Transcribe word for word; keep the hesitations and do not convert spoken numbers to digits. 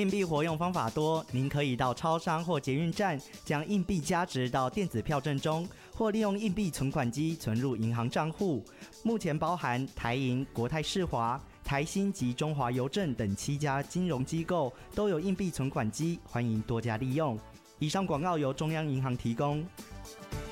硬币活用方法多，您可以到超商或捷运站将硬币加值到电子票证中，或利用硬币存款机存入银行账户。目前包含台银、国泰世华、台新及中华邮政等七家金融机构都有硬币存款机，欢迎多加利用。以上广告由中央银行提供。